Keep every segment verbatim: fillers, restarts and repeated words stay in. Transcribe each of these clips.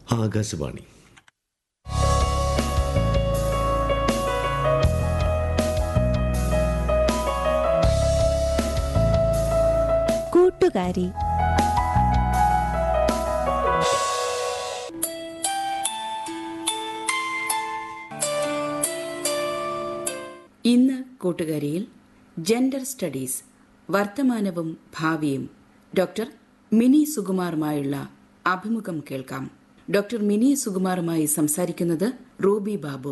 ആകാശവാണി. കൂട്ടുകാരി. ഇന്ന് കൂട്ടുകാരിയിൽ gender studies വർത്തമാനവും ഭാവിയും ഡോക്ടർ മിനി സുകുമാറുമായുള്ള അഭിമുഖം കേൾക്കാം. ഡോക്ടർ മിനി സുകുമാറുമായി സംസാരിക്കുന്നത് റൂബി ബാബു.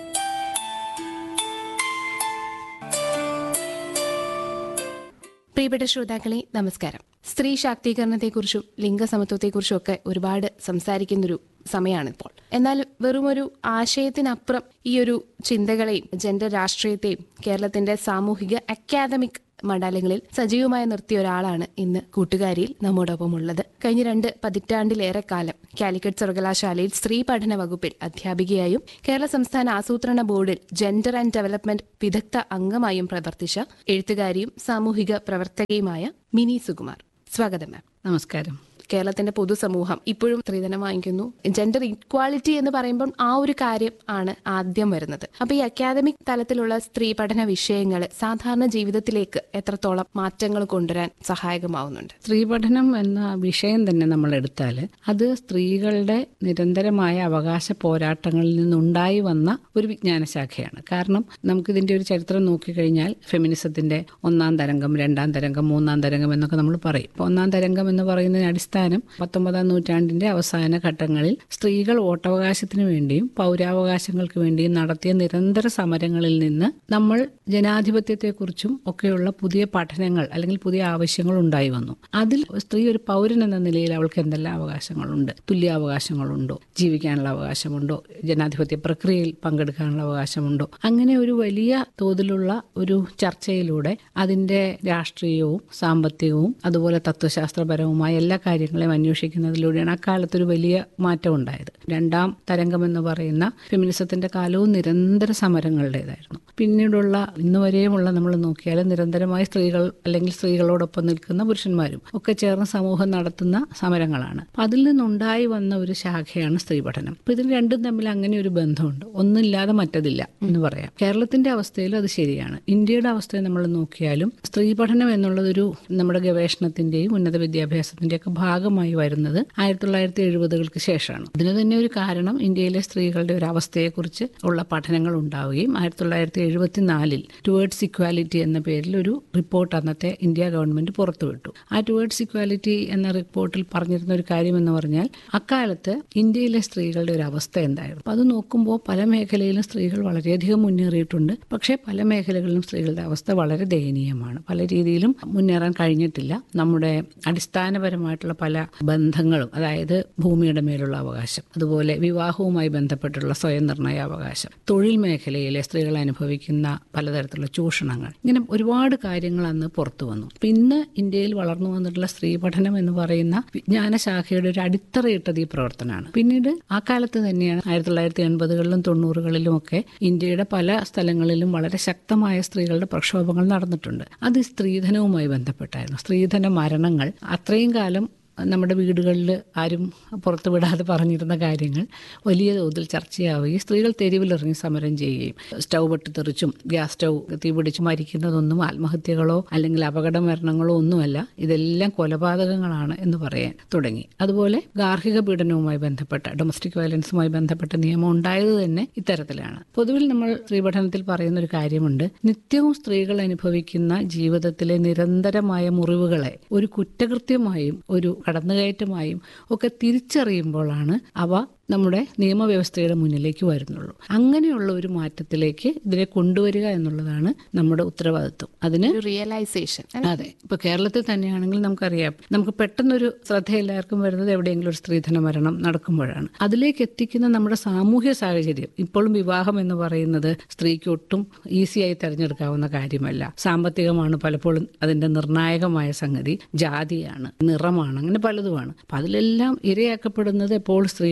പ്രിയപ്പെട്ട ശ്രോതാക്കളെ, നമസ്കാരം. സ്ത്രീ ശാക്തീകരണത്തെക്കുറിച്ചും ലിംഗസമത്വത്തെക്കുറിച്ചും ഒക്കെ ഒരുപാട് സംസാരിക്കുന്നൊരു സമയമാണിപ്പോൾ. എന്നാൽ വെറുമൊരു ആശയത്തിനപ്പുറം ഈ ഒരു ചിന്തകളെയും ജെൻഡർ രാഷ്ട്രീയത്തെയും കേരളത്തിന്റെ സാമൂഹിക അക്കാദമിക് മണ്ഡലങ്ങളിൽ സജീവമായി നിർത്തിയ ഒരാളാണ് ഇന്ന് കൂട്ടുകാരിയിൽ നമ്മോടൊപ്പം ഉള്ളത്. കഴിഞ്ഞ രണ്ട് പതിറ്റാണ്ടിലേറെ കാലം കാലിക്കറ്റ് സർവകലാശാലയിൽ സ്ത്രീ പഠന വകുപ്പിൽ അധ്യാപികയായും കേരള സംസ്ഥാന ആസൂത്രണ ബോർഡിൽ ജെൻഡർ ആൻഡ് ഡെവലപ്മെന്റ് വിദഗ്ധ അംഗമായും പ്രവർത്തിച്ച എഴുത്തുകാരിയും സാമൂഹിക പ്രവർത്തകയുമായ മിനി സുകുമാർ. സ്വാഗതം മാം. നമസ്കാരം. കേരളത്തിന്റെ പൊതുസമൂഹം ഇപ്പോഴും സ്ത്രീധനം വാങ്ങിക്കുന്നു. ജെൻഡർ ഇക്വാലിറ്റി എന്ന് പറയുമ്പോൾ ആ ഒരു കാര്യം ആണ് ആദ്യം വരുന്നത്. അപ്പൊ ഈ അക്കാദമിക് തലത്തിലുള്ള സ്ത്രീ പഠന വിഷയങ്ങൾ സാധാരണ ജീവിതത്തിലേക്ക് എത്രത്തോളം മാറ്റങ്ങൾ കൊണ്ടുവരാൻ സഹായകമാവുന്നുണ്ട്? സ്ത്രീ പഠനം എന്ന വിഷയം തന്നെ നമ്മൾ എടുത്താൽ അത് സ്ത്രീകളുടെ നിരന്തരമായ അവകാശ പോരാട്ടങ്ങളിൽ നിന്നുണ്ടായി വന്ന ഒരു വിജ്ഞാന ശാഖയാണ്. കാരണം നമുക്കിതിന്റെ ഒരു ചരിത്രം നോക്കിക്കഴിഞ്ഞാൽ ഫെമിനിസത്തിന്റെ ഒന്നാം തരംഗം, രണ്ടാം തരംഗം, മൂന്നാം തരംഗം എന്നൊക്കെ നമ്മൾ പറയും. ഒന്നാം തരംഗം എന്ന് പറയുന്നതിന് അടിസ്ഥാനം പത്തൊമ്പതാം നൂറ്റാണ്ടിന്റെ അവസാന ഘട്ടങ്ങളിൽ സ്ത്രീകൾ വോട്ടവകാശത്തിന് വേണ്ടിയും പൗരാവകാശങ്ങൾക്ക് വേണ്ടിയും നടത്തിയ നിരന്തര സമരങ്ങളിൽ നിന്ന് നമ്മൾ ജനാധിപത്യത്തെക്കുറിച്ചും ഒക്കെയുള്ള പുതിയ പഠനങ്ങൾ അല്ലെങ്കിൽ പുതിയ ആവശ്യങ്ങൾ ഉണ്ടായി വന്നു. അതിൽ സ്ത്രീ ഒരു പൗരൻ എന്ന നിലയിൽ അവൾക്ക് എന്തെല്ലാം അവകാശങ്ങളുണ്ട്, തുല്യാവകാശങ്ങളുണ്ടോ, ജീവിക്കാനുള്ള അവകാശമുണ്ടോ, ജനാധിപത്യ പ്രക്രിയയിൽ പങ്കെടുക്കാനുള്ള അവകാശമുണ്ടോ, അങ്ങനെ ഒരു വലിയ തോതിലുള്ള ഒരു ചർച്ചയിലൂടെ അതിന്റെ രാഷ്ട്രീയവും സാമ്പത്തികവും അതുപോലെ തത്വശാസ്ത്രപരവുമായ എല്ലാ കാര്യങ്ങളെയും അന്വേഷിക്കുന്നതിലൂടെയാണ് അക്കാലത്തൊരു വലിയ മാറ്റം ഉണ്ടായത്. രണ്ടാം തരംഗം എന്ന് പറയുന്ന ഫെമിനിസത്തിന്റെ കാലവും നിരന്തര സമരങ്ങളുടേതായിരുന്നു. പിന്നീടുള്ള ഇന്ന് വരെയുമുള്ള നമ്മൾ നോക്കിയാൽ നിരന്തരമായി സ്ത്രീകൾ അല്ലെങ്കിൽ സ്ത്രീകളോടൊപ്പം നിൽക്കുന്ന പുരുഷന്മാരും ഒക്കെ ചേർന്ന് സമൂഹം നടത്തുന്ന സമരങ്ങളാണ്. അപ്പൊ അതിൽ നിന്നുണ്ടായി വന്ന ഒരു ശാഖയാണ് സ്ത്രീ പഠനം. അപ്പൊ ഇതിൽ രണ്ടും തമ്മിൽ അങ്ങനെ ഒരു ബന്ധമുണ്ട്. ഒന്നില്ലാതെ മറ്റതില്ല എന്ന് പറയാം. കേരളത്തിന്റെ അവസ്ഥയിൽ അത് ശരിയാണ്. ഇന്ത്യയുടെ അവസ്ഥയെ നമ്മൾ നോക്കിയാലും സ്ത്രീ പഠനം എന്നുള്ളതൊരു നമ്മുടെ ഗവേഷണത്തിന്റെയും ഉന്നത വിദ്യാഭ്യാസത്തിന്റെയും ഒക്കെ ഭാഗമായി വരുന്നത് ആയിരത്തി തൊള്ളായിരത്തി എഴുപതുകൾക്ക് ശേഷമാണ്. ഇതിന് തന്നെ ഒരു കാരണം ഇന്ത്യയിലെ സ്ത്രീകളുടെ ഒരു അവസ്ഥയെക്കുറിച്ച് ഉള്ള പഠനങ്ങൾ ഉണ്ടാവുകയും ആയിരത്തി തൊള്ളായിരത്തി എഴുപത്തിനാലിൽ ടുവേർഡ്സ് ഇക്വാലിറ്റി എന്ന പേരിൽ ഒരു റിപ്പോർട്ട് അന്നത്തെ ഇന്ത്യ ഗവൺമെന്റ് പുറത്തുവിട്ടു. ആ ടുവേർഡ്സ് ഇക്വാലിറ്റി എന്ന റിപ്പോർട്ടിൽ പറഞ്ഞിരുന്ന ഒരു കാര്യം എന്ന് പറഞ്ഞാൽ അക്കാലത്ത് ഇന്ത്യയിലെ സ്ത്രീകളുടെ ഒരു അവസ്ഥ എന്തായിരുന്നു. അപ്പൊ അത് നോക്കുമ്പോൾ പല മേഖലയിലും സ്ത്രീകൾ വളരെയധികം മുന്നേറിയിട്ടുണ്ട്. പക്ഷേ പല മേഖലകളിലും സ്ത്രീകളുടെ അവസ്ഥ വളരെ ദയനീയമാണ്. പല രീതിയിലും മുന്നേറാൻ കഴിഞ്ഞിട്ടില്ല. നമ്മുടെ അടിസ്ഥാനപരമായിട്ടുള്ള പല ബന്ധങ്ങളും, അതായത് ഭൂമിയുടെ മേലുള്ള അവകാശം, അതുപോലെ വിവാഹവുമായി ബന്ധപ്പെട്ടുള്ള സ്വയം നിർണയാവകാശം, തൊഴിൽ മേഖലയിലെ സ്ത്രീകൾ അനുഭവിക്കുന്ന പലതരത്തിലുള്ള ചൂഷണങ്ങൾ, ഇങ്ങനെ ഒരുപാട് കാര്യങ്ങൾ അന്ന് പുറത്തു വന്നു. ഇന്ന് ഇന്ത്യയിൽ വളർന്നു വന്നിട്ടുള്ള സ്ത്രീ പഠനം എന്ന് പറയുന്ന വിജ്ഞാന ശാഖയുടെ ഒരു അടിത്തറയിട്ടത് ഈ പ്രവർത്തനമാണ്. പിന്നീട് ആ കാലത്ത് തന്നെയാണ് ആയിരത്തി തൊള്ളായിരത്തി എൺപതുകളിലും തൊണ്ണൂറുകളിലും ഒക്കെ ഇന്ത്യയുടെ പല സ്ഥലങ്ങളിലും വളരെ ശക്തമായ സ്ത്രീകളുടെ പ്രക്ഷോഭങ്ങൾ നടന്നിട്ടുണ്ട്. അത് സ്ത്രീധനവുമായി ബന്ധപ്പെട്ടായിരുന്നു. സ്ത്രീധന മരണങ്ങൾ അത്രയും കാലം നമ്മുടെ വീടുകളിൽ ആരും പുറത്തു വിടാതെ പറഞ്ഞിരുന്ന കാര്യങ്ങൾ വലിയ തോതിൽ ചർച്ചയാവുകയും സ്ത്രീകൾ തെരുവിലിറങ്ങി സമരം ചെയ്യുകയും സ്റ്റൗ പൊട്ടിത്തെറിച്ചും ഗ്യാസ് സ്റ്റൗ തീപിടിച്ച് മരിക്കുന്നതൊന്നും ആത്മഹത്യകളോ അല്ലെങ്കിൽ അപകട മരണങ്ങളോ ഒന്നുമല്ല, ഇതെല്ലാം കൊലപാതകങ്ങളാണ് എന്ന് പറയാൻ തുടങ്ങി. അതുപോലെ ഗാർഹിക പീഡനവുമായി ബന്ധപ്പെട്ട ഡൊമസ്റ്റിക് വയലൻസുമായി ബന്ധപ്പെട്ട നിയമം ഉണ്ടായത് തന്നെ ഇത്തരത്തിലാണ്. പൊതുവിൽ നമ്മൾ സ്ത്രീപഠനത്തിൽ പറയുന്ന ഒരു കാര്യമുണ്ട്. നിത്യവും സ്ത്രീകൾ അനുഭവിക്കുന്ന ജീവിതത്തിലെ നിരന്തരമായ മുറിവുകളെ ഒരു കുറ്റകൃത്യമായും ഒരു കടന്നുകയറ്റമായും ഒക്കെ തിരിച്ചറിയുമ്പോഴാണ് അവ നമ്മുടെ നിയമവ്യവസ്ഥയുടെ മുന്നിലേക്ക് വരുന്നുള്ളൂ. അങ്ങനെയുള്ള ഒരു മാറ്റത്തിലേക്ക് ഇതിനെ കൊണ്ടുവരിക എന്നുള്ളതാണ് നമ്മുടെ ഉത്തരവാദിത്വം. അതിന് റിയലൈസേഷൻ. അതെ, ഇപ്പൊ കേരളത്തിൽ തന്നെയാണെങ്കിൽ നമുക്കറിയാം, നമുക്ക് പെട്ടെന്നൊരു ശ്രദ്ധ എല്ലാവർക്കും വരുന്നത് എവിടെയെങ്കിലും ഒരു സ്ത്രീധന മരണം നടക്കുമ്പോഴാണ്. അതിലേക്ക് എത്തിക്കുന്ന നമ്മുടെ സാമൂഹ്യ സാഹചര്യം, ഇപ്പോഴും വിവാഹം എന്ന് പറയുന്നത് സ്ത്രീക്ക് ഒട്ടും ഈസിയായി തെരഞ്ഞെടുക്കാവുന്ന കാര്യമല്ല. സാമ്പത്തികമാണ് പലപ്പോഴും അതിന്റെ നിർണായകമായ സംഗതി, ജാതിയാണ്, നിറമാണ്, അങ്ങനെ പലതുമാണ്. അപ്പൊ അതിലെല്ലാം ഇരയാക്കപ്പെടുന്നത് എപ്പോൾ സ്ത്രീയാണ്. ബുദ്ധിമുട്ട്